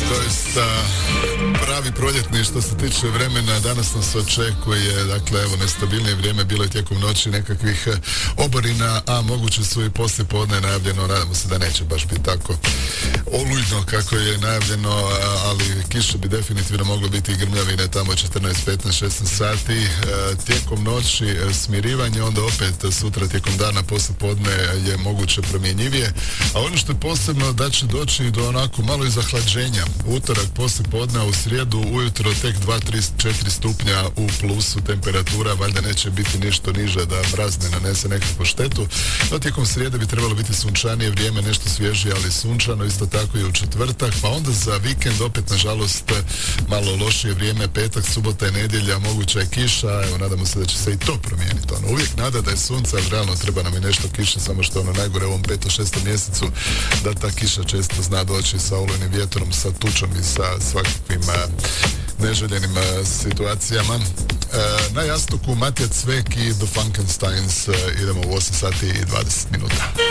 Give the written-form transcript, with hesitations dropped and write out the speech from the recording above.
Doista pravi proljetni što se tiče vremena. Danas nas očekuje, dakle, evo, nestabilnije vrijeme, bilo je tijekom noći nekakvih oborina, a moguće su i poslije podne najavljeno. Nadamo se da neće baš biti tako olujno kako je najavljeno, ali kiše bi definitivno moglo biti i grmljavine tamo 14, 15, 16 sati. Tijekom noći smirivanje, onda opet sutra tijekom dana poslije podne je moguće promjenjivije, a ono što je posebno da će doći do onako malo i zahlađenja. Utorak poslije podne, a u srijedu ujutro tek 2, 3, 4 stupnja u plusu temperatura, valjda neće biti ništa niže da mraz ne nanese nekakvu štetu. No tijekom srijede bi trebalo biti sunčanije vrijeme, nešto svježije ali sunčano, isto tako i u četvrtak, pa onda za vikend opet nažalost malo lošije vrijeme, petak, subota i nedjelja, moguća je kiša, evo nadamo se da će se i to promijeniti. Uvijek nada da je sunce, ali realno treba nam i nešto kiše, samo što najgore u ovom 5. 6. mjesecu da ta kiša često zna doći sa olujnim vjetrom, sa tučom i sa svakakvim neželjenim situacijama. Na jastuku Matija Cvek i The Funkensteins idemo u 8 sati i 20 minuta.